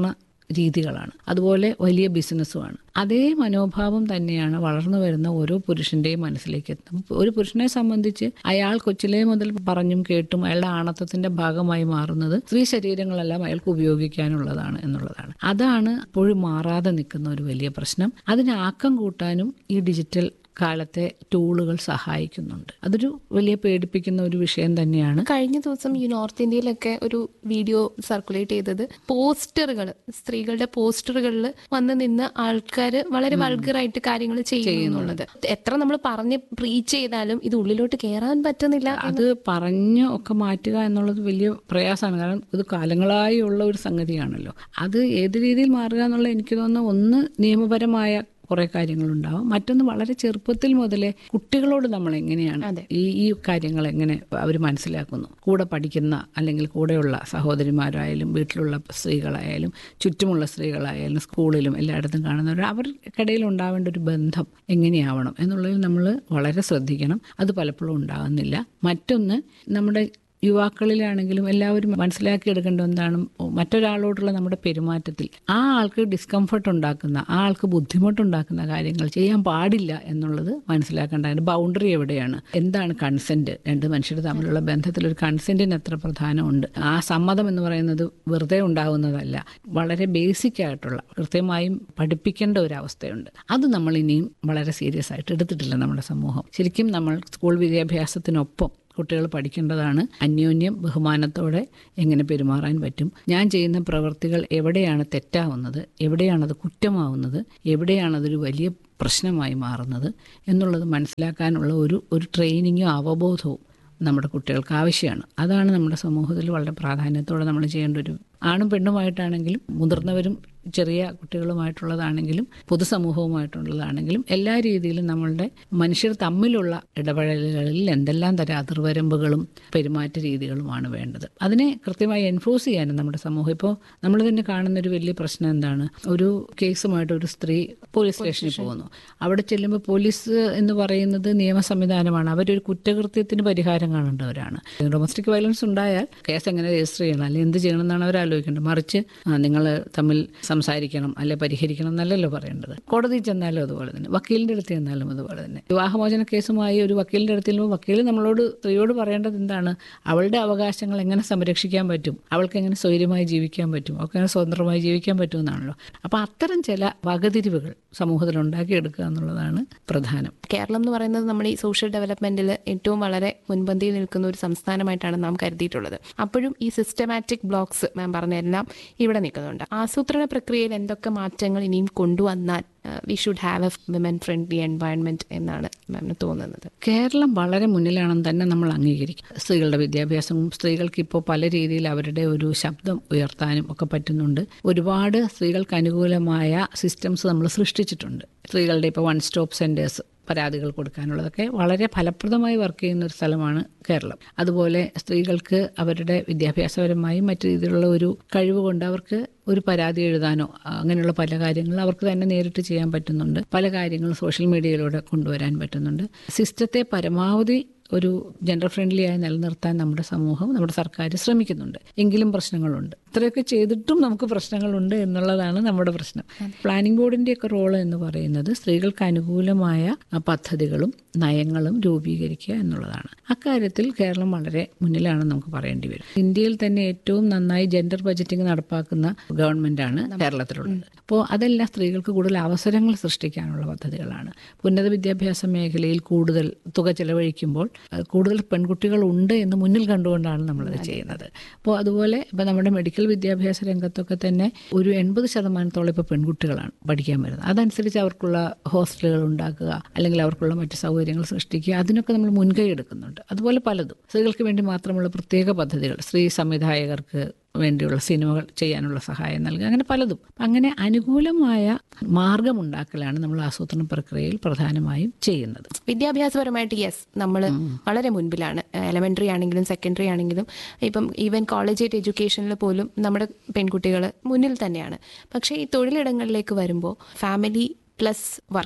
രീതികളാണ്, അതുപോലെ വലിയ ബിസിനസ്സുമാണ്. അതേ മനോഭാവം തന്നെയാണ് വളർന്നു വരുന്ന ഓരോ പുരുഷന്റെയും മനസ്സിലേക്ക് എത്തുന്നത്. ഒരു പുരുഷനെ സംബന്ധിച്ച് അയാൾ കൊച്ചിലേ മുതൽ പറഞ്ഞും കേട്ടും അയാളുടെ ആണത്തത്തിന്റെ ഭാഗമായി മാറുന്നത് സ്ത്രീ ശരീരങ്ങളെല്ലാം അയാൾക്ക് ഉപയോഗിക്കാനുള്ളതാണ് എന്നുള്ളതാണ്. അതാണ് ഇപ്പോഴും മാറാതെ നിൽക്കുന്ന ഒരു വലിയ പ്രശ്നം. അതിന് ആക്കം കൂട്ടാനും ഈ ഡിജിറ്റൽ കാലത്തെ ടൂളുകൾ സഹായിക്കുന്നുണ്ട്. അതൊരു വലിയ പേടിപ്പിക്കുന്ന ഒരു വിഷയം തന്നെയാണ്. കഴിഞ്ഞ ദിവസം ഈ നോർത്ത് ഇന്ത്യയിലൊക്കെ ഒരു വീഡിയോ സർക്കുലേറ്റ് ചെയ്തത് പോസ്റ്ററുകൾ, സ്ത്രീകളുടെ പോസ്റ്ററുകളിൽ വന്ന് നിന്ന് ആൾക്കാർ വളരെ വൾഗറായിട്ട് കാര്യങ്ങൾ ചെയ്യുന്നുള്ളത്. എത്ര നമ്മൾ പറഞ്ഞ് പ്രീച്ച് ചെയ്താലും ഇത് ഉള്ളിലോട്ട് കയറാൻ പറ്റുന്നില്ല. അത് പറഞ്ഞ് ഒക്കെ മാറ്റുക എന്നുള്ളത് വലിയ പ്രയാസമാണ്. കാരണം ഇത് കാലങ്ങളായി ഉള്ള ഒരു സംഗതിയാണല്ലോ. അത് ഏത് രീതിയിൽ മാറുക എന്നുള്ളത് എനിക്ക് തോന്നുന്നു ഒന്ന് നിയമപരമായ കുറെ കാര്യങ്ങളുണ്ടാവും. മറ്റൊന്ന് വളരെ ചെറുപ്പത്തിൽ മുതലേ കുട്ടികളോട് നമ്മൾ എങ്ങനെയാണ് ഈ ഈ കാര്യങ്ങൾ എങ്ങനെ അവർ മനസ്സിലാക്കുന്നു. കൂടെ പഠിക്കുന്ന അല്ലെങ്കിൽ കൂടെയുള്ള സഹോദരിമാരായാലും വീട്ടിലുള്ള സ്ത്രീകളായാലും ചുറ്റുമുള്ള സ്ത്രീകളായാലും സ്കൂളിലും എല്ലായിടത്തും കാണുന്നവർ അവർക്കിടയിൽ ഉണ്ടാവേണ്ട ഒരു ബന്ധം എങ്ങനെയാവണം എന്നുള്ളതിൽ നമ്മൾ വളരെ ശ്രദ്ധിക്കണം. അത് പലപ്പോഴും ഉണ്ടാകുന്നില്ല. മറ്റൊന്ന്, നമ്മുടെ യുവാക്കളിലാണെങ്കിലും എല്ലാവരും മനസ്സിലാക്കിയെടുക്കേണ്ട എന്താണ്, മറ്റൊരാളോടുള്ള നമ്മുടെ പെരുമാറ്റത്തിൽ ആ ആൾക്ക് ഡിസ്കംഫർട്ട് ഉണ്ടാക്കുന്ന, ആ ആൾക്ക് ബുദ്ധിമുട്ടുണ്ടാക്കുന്ന കാര്യങ്ങൾ ചെയ്യാൻ പാടില്ല എന്നുള്ളത് മനസ്സിലാക്കേണ്ട. അതിന്റെ ബൗണ്ടറി എവിടെയാണ്, എന്താണ് കൺസെന്റ്, രണ്ട് മനുഷ്യർ തമ്മിലുള്ള ബന്ധത്തിൽ ഒരു കൺസെന്റിന് എത്ര പ്രധാനമുണ്ട്. ആ സമ്മതം എന്ന് പറയുന്നത് വെറുതെ ഉണ്ടാകുന്നതല്ല, വളരെ ബേസിക് ആയിട്ടുള്ള കൃത്യമായും പഠിപ്പിക്കേണ്ട ഒരു അവസ്ഥയുണ്ട്. അത് നമ്മൾ ഇനിയും വളരെ സീരിയസ് ആയിട്ട് എടുത്തിട്ടില്ല നമ്മുടെ സമൂഹം. ശരിക്കും നമ്മൾ സ്കൂൾ വിദ്യാഭ്യാസത്തിനൊപ്പം കുട്ടികൾ പഠിക്കേണ്ടതാണ് അന്യോന്യം ബഹുമാനത്തോടെ എങ്ങനെ പെരുമാറാൻ പറ്റും, ഞാൻ ചെയ്യുന്ന പ്രവൃത്തികൾ എവിടെയാണ് തെറ്റാവുന്നത്, എവിടെയാണത് കുറ്റമാവുന്നത്, എവിടെയാണതൊരു വലിയ പ്രശ്നമായി മാറുന്നത് എന്നുള്ളത് മനസ്സിലാക്കാനുള്ള ഒരു ഒരു ട്രെയിനിങ്ങോ അവബോധവും നമ്മുടെ കുട്ടികൾക്ക് ആവശ്യമാണ്. അതാണ് നമ്മുടെ സമൂഹത്തിൽ വളരെ പ്രാധാന്യത്തോടെ നമ്മൾ ചെയ്യേണ്ട ഒരു, ആണും പെണ്ണുമായിട്ടാണെങ്കിലും മുതിർന്നവരും ചെറിയ കുട്ടികളുമായിട്ടുള്ളതാണെങ്കിലും പൊതുസമൂഹവുമായിട്ടുള്ളതാണെങ്കിലും എല്ലാ രീതിയിലും നമ്മളുടെ മനുഷ്യർ തമ്മിലുള്ള ഇടപെടലുകളിൽ എന്തെല്ലാം തരം അതിർവരമ്പുകളും പെരുമാറ്റ രീതികളുമാണ് വേണ്ടത്. അതിനെ കൃത്യമായി എൻഫോഴ്സ് ചെയ്യാനും നമ്മുടെ സമൂഹം, ഇപ്പോൾ നമ്മൾ തന്നെ കാണുന്നൊരു വലിയ പ്രശ്നം എന്താണ്, ഒരു കേസുമായിട്ട് ഒരു സ്ത്രീ പോലീസ് സ്റ്റേഷനിൽ പോകുന്നു. അവിടെ ചെല്ലുമ്പോൾ പോലീസ് എന്ന് പറയുന്നത് നിയമ സംവിധാനമാണ്. അവരൊരു കുറ്റകൃത്യത്തിന് പരിഹാരം കാണേണ്ടവരാണ്. ഡൊമസ്റ്റിക് വയലൻസ് ഉണ്ടായാൽ കേസ് എങ്ങനെ രജിസ്റ്റർ ചെയ്യണം, അല്ലെങ്കിൽ എന്ത് ചെയ്യണം എന്നാണ് അവർ ആലോചിക്കേണ്ടത്. മറിച്ച് നിങ്ങൾ തമ്മിൽ സംസാരിക്കണം അല്ലെ പരിഹരിക്കണം എന്നല്ലല്ലോ പറയേണ്ടത്. കോടതിയിൽ ചെന്നാലും അതുപോലെ തന്നെ, വക്കീലിന്റെ അടുത്ത് ചെന്നാലും അതുപോലെ തന്നെ. വിവാഹമോചന കേസുമായി ഒരു വക്കീലിന്റെ അടുത്ത് ചെല്ലുമ്പോൾ വക്കീൽ നമ്മളോട്, സ്ത്രീയോട് പറയേണ്ടത് എന്താണ്, അവളുടെ അവകാശങ്ങൾ എങ്ങനെ സംരക്ഷിക്കാൻ പറ്റും, അവൾക്ക് എങ്ങനെ സ്വൈര്യമായി ജീവിക്കാൻ പറ്റും, അവൾക്ക് എങ്ങനെ സ്വതന്ത്രമായി ജീവിക്കാൻ പറ്റും എന്നാണല്ലോ. അപ്പോൾ അത്തരം ചില വകതിരിവുകൾ സമൂഹത്തിൽ ഉണ്ടാക്കിയെടുക്കുക എന്നുള്ളതാണ് പ്രധാനം. കേരളം എന്ന് പറയുന്നത് നമ്മുടെ ഈ സോഷ്യൽ ഡെവലപ്മെന്റിൽ ഏറ്റവും വളരെ മുൻപന്തിയിൽ നിൽക്കുന്ന ഒരു സംസ്ഥാനമായിട്ടാണ് നാം കരുതിയിട്ടുള്ളത്. അപ്പോഴും ഈ സിസ്റ്റമാറ്റിക് ബ്ലോക്സ് മാം പറഞ്ഞെല്ലാം ഇവിടെ നിൽക്കുന്നുണ്ട്. ആസൂത്രണ പ്രക്രിയയിൽ എന്തൊക്കെ മാറ്റങ്ങൾ ഇനിയും കൊണ്ടുവന്നാൽ we should have A women friendly environment എന്നാണ് മാമിന് തോന്നുന്നത്? കേരളം വളരെ മുന്നിലാണെന്ന് തന്നെ നമ്മൾ അംഗീകരിക്കും. സ്ത്രീകളുടെ വിദ്യാഭ്യാസവും സ്ത്രീകൾക്ക് ഇപ്പോൾ പല രീതിയിൽ അവരുടെ ഒരു ശബ്ദം ഉയർത്താനും ഒക്കെ പറ്റുന്നുണ്ട്. ഒരുപാട് സ്ത്രീകൾക്ക് അനുകൂലമായ സിസ്റ്റംസ് നമ്മൾ സൃഷ്ടിച്ചിട്ടുണ്ട്. സ്ത്രീകളുടെ ഇപ്പോൾ വൺ സ്റ്റോപ്പ് സെന്റേഴ്സ്, പരാതികൾ കൊടുക്കാനുള്ളതൊക്കെ വളരെ ഫലപ്രദമായി വർക്ക് ചെയ്യുന്ന ഒരു സ്ഥലമാണ് കേരളം. അതുപോലെ സ്ത്രീകൾക്ക് അവരുടെ വിദ്യാഭ്യാസപരമായും മറ്റു രീതിയിലുള്ള ഒരു കഴിവ് കൊണ്ട് അവർക്ക് ഒരു പരാതി എഴുതാനോ അങ്ങനെയുള്ള പല കാര്യങ്ങളും അവർക്ക് തന്നെ നേരിട്ട് ചെയ്യാൻ പറ്റുന്നുണ്ട്. പല കാര്യങ്ങളും സോഷ്യൽ മീഡിയയിലൂടെ കൊണ്ടുവരാൻ പറ്റുന്നുണ്ട്. സിസ്റ്റത്തെ പരമാവധി ഒരു ജെൻഡർ ഫ്രണ്ട്ലി ആയി നിലനിർത്താൻ നമ്മുടെ സമൂഹം, നമ്മുടെ സർക്കാർ ശ്രമിക്കുന്നുണ്ട്. എങ്കിലും പ്രശ്നങ്ങളുണ്ട്. ഇത്രയൊക്കെ ചെയ്തിട്ടും നമുക്ക് പ്രശ്നങ്ങളുണ്ട് എന്നുള്ളതാണ് നമ്മുടെ പ്രശ്നം. പ്ലാനിംഗ് ബോർഡിൻ്റെയൊക്കെ റോള് എന്ന് പറയുന്നത് സ്ത്രീകൾക്ക് അനുകൂലമായ പദ്ധതികളും നയങ്ങളും രൂപീകരിക്കുക എന്നുള്ളതാണ്. അക്കാര്യത്തിൽ കേരളം വളരെ മുന്നിലാണെന്ന് നമുക്ക് പറയേണ്ടി വരും. ഇന്ത്യയിൽ തന്നെ ഏറ്റവും നന്നായി ജെൻഡർ ബജറ്റിംഗ് നടപ്പാക്കുന്ന ഗവൺമെൻറ്റാണ് കേരളത്തിലുള്ളത്. അപ്പോൾ അതെല്ലാം സ്ത്രീകൾക്ക് കൂടുതൽ അവസരങ്ങൾ സൃഷ്ടിക്കാനുള്ള പദ്ധതികളാണ്. ഉന്നത വിദ്യാഭ്യാസ മേഖലയിൽ കൂടുതൽ തുക ചെലവഴിക്കുമ്പോൾ കൂടുതൽ പെൺകുട്ടികൾ ഉണ്ട് എന്ന് മുന്നിൽ കണ്ടുകൊണ്ടാണ് നമ്മളത് ചെയ്യുന്നത്. അപ്പോൾ അതുപോലെ ഇപ്പോൾ നമ്മുടെ മെഡിക്കൽ വിദ്യാഭ്യാസ രംഗത്തൊക്കെ തന്നെ ഒരു എൺപത് ശതമാനത്തോളം ഇപ്പോൾ പെൺകുട്ടികളാണ് പഠിക്കാൻ വരുന്നത്. അതനുസരിച്ച് അവർക്കുള്ള ഹോസ്റ്റലുകൾ ഉണ്ടാക്കുക, അല്ലെങ്കിൽ അവർക്കുള്ള മറ്റ് സൗകര്യങ്ങൾ സൃഷ്ടിക്കുക, അതിനൊക്കെ നമ്മൾ മുൻകൈ എടുക്കുന്നുണ്ട്. അതുപോലെ പലതും സ്ത്രീകൾക്ക് വേണ്ടി മാത്രമുള്ള പ്രത്യേക പദ്ധതികൾ, സ്ത്രീ സംവിധായകർക്ക് വേണ്ടിയുള്ള സിനിമകൾ ചെയ്യാനുള്ള സഹായം നൽകുക, അങ്ങനെ പലതും. അങ്ങനെ അനുകൂലമായ മാർഗമുണ്ടാക്കലാണ് നമ്മൾ ആസൂത്രണ പ്രക്രിയയിൽ പ്രധാനമായും ചെയ്യുന്നത്. വിദ്യാഭ്യാസപരമായിട്ട് യെസ്, നമ്മൾ വളരെ മുൻപിലാണ്. എലമെന്ററി ആണെങ്കിലും സെക്കൻഡറി ആണെങ്കിലും ഇപ്പം ഈവൻ കോളേജ് എഡ്യൂക്കേഷനിൽ പോലും നമ്മുടെ പെൺകുട്ടികൾ മുന്നിൽ തന്നെയാണ്. പക്ഷേ ഈ തൊഴിലിടങ്ങളിലേക്ക് വരുമ്പോൾ ഫാമിലി പ്ലസ് വർക്ക്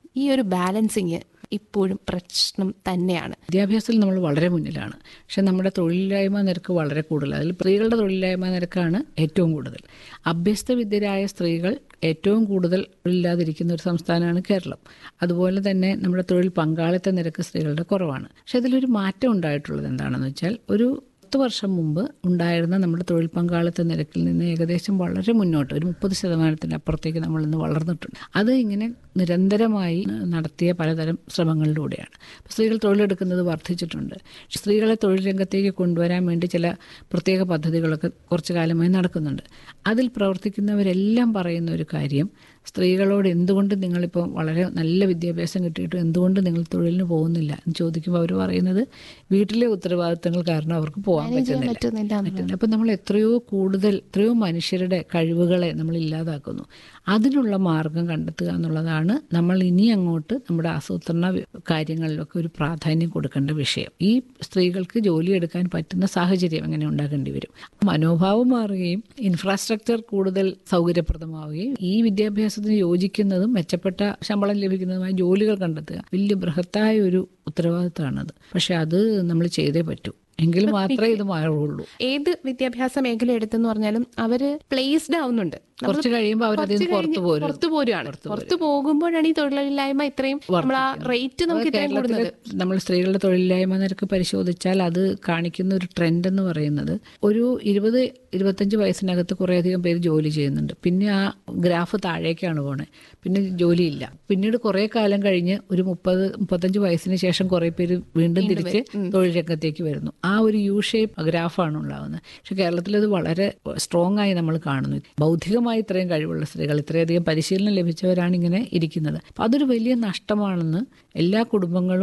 ഈ ഒരു ബാലൻസിങ് ഇപ്പോഴും പ്രശ്നം തന്നെയാണ്. വിദ്യാഭ്യാസത്തിൽ നമ്മൾ വളരെ മുന്നിലാണ്, പക്ഷെ നമ്മുടെ തൊഴിലില്ലായ്മ നിരക്ക് വളരെ കൂടുതൽ. അതിൽ സ്ത്രീകളുടെ തൊഴിലില്ലായ്മ നിരക്കാണ് ഏറ്റവും കൂടുതൽ. അഭ്യസ്ത വിദ്യരായ സ്ത്രീകൾ ഏറ്റവും കൂടുതൽ തൊഴിലില്ലാതിരിക്കുന്ന ഒരു സംസ്ഥാനമാണ് കേരളം. അതുപോലെ തന്നെ നമ്മുടെ തൊഴിൽ പങ്കാളിത്ത നിരക്ക് സ്ത്രീകളുടെ കുറവാണ്. പക്ഷെ അതിലൊരു മാറ്റം ഉണ്ടായിട്ടുള്ളത് എന്താണെന്ന് വെച്ചാൽ, ഒരു പത്ത് വർഷം മുമ്പ് ഉണ്ടായിരുന്ന നമ്മുടെ തൊഴിൽ പങ്കാളിത്ത നിരക്കിൽ നിന്ന് ഏകദേശം വളരെ മുന്നോട്ട് ഒരു മുപ്പത് ശതമാനത്തിൻ്റെ അപ്പുറത്തേക്ക് നമ്മൾ ഇന്ന് വളർന്നിട്ടുണ്ട്. അത് ഇങ്ങനെ നിരന്തരമായി നടത്തിയ പലതരം ശ്രമങ്ങളിലൂടെയാണ്. സ്ത്രീകൾ തൊഴിലെടുക്കുന്നത് വർദ്ധിച്ചിട്ടുണ്ട്. സ്ത്രീകളെ തൊഴിൽ രംഗത്തേക്ക് കൊണ്ടുവരാൻ വേണ്ടി ചില പ്രത്യേക പദ്ധതികളൊക്കെ കുറച്ചു കാലമായി നടക്കുന്നുണ്ട്. അതിൽ പ്രവർത്തിക്കുന്നവരെല്ലാം പറയുന്ന ഒരു കാര്യം, സ്ത്രീകളോട് എന്തുകൊണ്ട് നിങ്ങളിപ്പോൾ വളരെ നല്ല വിദ്യാഭ്യാസം കിട്ടിയിട്ടും എന്തുകൊണ്ട് നിങ്ങൾ തൊഴിലിന് പോകുന്നില്ല എന്ന് ചോദിക്കുമ്പോൾ അവർ പറയുന്നത്, വീട്ടിലെ ഉത്തരവാദിത്തങ്ങൾ കാരണം അവർക്ക് പോകാൻ പറ്റുന്നില്ല. അപ്പം നമ്മൾ എത്രയോ കൂടുതൽ എത്രയോ മനുഷ്യരുടെ കഴിവുകളെ നമ്മൾ ഇല്ലാതാക്കുന്നു. അതിനുള്ള മാർഗം കണ്ടെത്തുക എന്നുള്ളതാണ് നമ്മൾ ഇനി അങ്ങോട്ട് നമ്മുടെ ആസൂത്രണ കാര്യങ്ങളിലൊക്കെ ഒരു പ്രാധാന്യം കൊടുക്കേണ്ട വിഷയം. ഈ സ്ത്രീകൾക്ക് ജോലിയെടുക്കാൻ പറ്റുന്ന സാഹചര്യം എങ്ങനെ ഉണ്ടാക്കേണ്ടി വരും. മനോഭാവം മാറുകയും ഇൻഫ്രാസ്ട്രക്ചർ കൂടുതൽ സൗകര്യപ്രദമാവുകയും ഈ വിദ്യാഭ്യാസത്തിന് യോജിക്കുന്നതും മെച്ചപ്പെട്ട ശമ്പളം ലഭിക്കുന്നതുമായ ജോലികൾ കണ്ടെത്തുക വലിയ ബൃഹത്തായ ഒരു ഉത്തരവാദിത്തമാണത്. പക്ഷെ അത് നമ്മൾ ചെയ്തേ പറ്റൂ, എങ്കിൽ മാത്രമേ ഇത് മാറുള്ളൂ. ഏത് വിദ്യാഭ്യാസ മേഖല എടുത്തെന്ന് പറഞ്ഞാലും അവര് പ്ലേസ്ഡ് ആവുന്നുണ്ട്. കുറച്ച് കഴിയുമ്പോൾ അവരതിൽ പുറത്തു പോരും പുറത്തു പോരുകയാണ്. പുറത്തു പോകുമ്പോഴാണ് ഈ തൊഴിലില്ലായ്മ ഇത്രയും നമ്മൾ ആ റേറ്റ് നമുക്ക് ഇത്രയും കൂടുന്നത്. നമ്മൾ സ്ത്രീകളുടെ തൊഴിലില്ലായ്മ നിരക്ക് പരിശോധിച്ചാൽ അത് കാണിക്കുന്ന ഒരു ട്രെൻഡ് എന്ന് പറയുന്നത്, ഒരു ഇരുപത് ഇരുപത്തഞ്ച് വയസ്സിനകത്ത് കുറേയധികം പേര് ജോലി ചെയ്യുന്നുണ്ട്. പിന്നെ ആ ഗ്രാഫ് താഴേക്കാണ് പോണേ. പിന്നെ ജോലിയില്ല. പിന്നീട് കുറേ കാലം കഴിഞ്ഞ് ഒരു മുപ്പത് മുപ്പത്തഞ്ച് വയസ്സിന് ശേഷം കുറേ പേര് വീണ്ടും തിരിച്ച് തൊഴിൽ രംഗത്തേക്ക് വരുന്നു. ആ ഒരു യു ഷേപ്പ് ഗ്രാഫാണ് ഉണ്ടാകുന്നത്. പക്ഷെ കേരളത്തിൽ അത് വളരെ സ്ട്രോങ് ആയി നമ്മൾ കാണുന്നു. ബൗദ്ധികമായി ഇത്രയും കഴിവുള്ള സ്ത്രീകൾ, ഇത്രയധികം പരിശീലനം ലഭിച്ചവരാണ് ഇങ്ങനെ ഇരിക്കുന്നത്. അപ്പം അതൊരു വലിയ നഷ്ടമാണെന്ന് എല്ലാ കുടുംബങ്ങളും